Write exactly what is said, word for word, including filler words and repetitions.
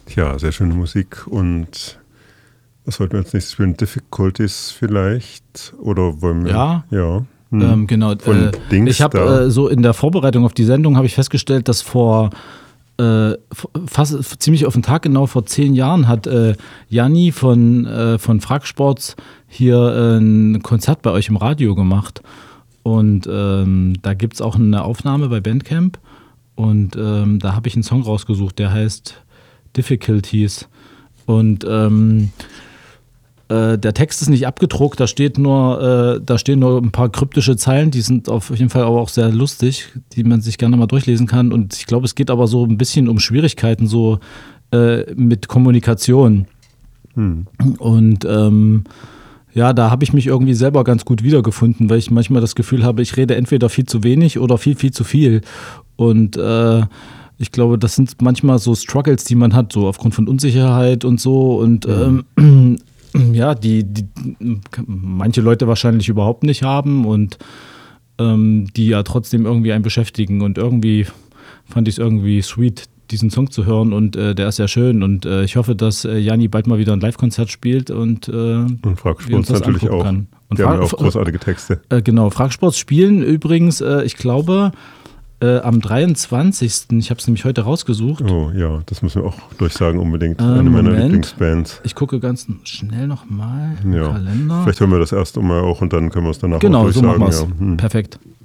Ja, sehr schöne Musik. Und was wollten wir als nächstes spielen? Difficulties vielleicht? Oder wollen wir? Ja. Ja. Hm. Ähm, genau. Äh, ich habe äh, so in der Vorbereitung auf die Sendung habe ich festgestellt, dass vor äh, fast ziemlich auf den Tag genau vor zehn Jahren hat äh, Janni von, äh, von Fragsports hier äh, ein Konzert bei euch im Radio gemacht. Und ähm, da gibt es auch eine Aufnahme bei Bandcamp. Und ähm, da habe ich einen Song rausgesucht, der heißt Difficulties. Und ähm, äh, der Text ist nicht abgedruckt, da steht nur, äh, da stehen nur ein paar kryptische Zeilen, die sind auf jeden Fall aber auch sehr lustig, die man sich gerne mal durchlesen kann. Und ich glaube, es geht aber so ein bisschen um Schwierigkeiten so äh, mit Kommunikation. Hm. Und ähm, ja, da habe ich mich irgendwie selber ganz gut wiedergefunden, weil ich manchmal das Gefühl habe, ich rede entweder viel zu wenig oder viel, viel zu viel. Und äh, ich glaube, das sind manchmal so Struggles, die man hat, so aufgrund von Unsicherheit und so. Und ähm, ja, die, die manche Leute wahrscheinlich überhaupt nicht haben und ähm, die ja trotzdem irgendwie einen beschäftigen. Und irgendwie fand ich es irgendwie sweet, diesen Song zu hören, und äh, der ist sehr schön, und äh, ich hoffe, dass äh, Janni bald mal wieder ein Live-Konzert spielt und, äh, und Fragsports natürlich auch. Kann. Und Die Fra- haben ja auch großartige Texte. Äh, genau, Fragsports spielen übrigens, äh, ich glaube, äh, am dreiundzwanzigsten Ich habe es nämlich heute rausgesucht. Oh ja, das müssen wir auch durchsagen unbedingt. Äh, Eine Moment. meiner Lieblingsbands. Ich gucke ganz schnell nochmal im ja. Kalender. Vielleicht hören wir das erst mal auch und dann können wir es danach genau, auch durchsagen. Genau, so machen wir es. Ja. Hm. Perfekt.